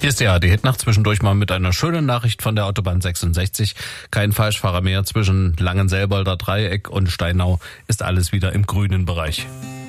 Hier ist die ARD-Hitnacht, zwischendurch mal mit einer schönen Nachricht von der Autobahn 66. Kein Falschfahrer mehr zwischen Langenselbolder Dreieck und Steinau ist alles wieder im grünen Bereich.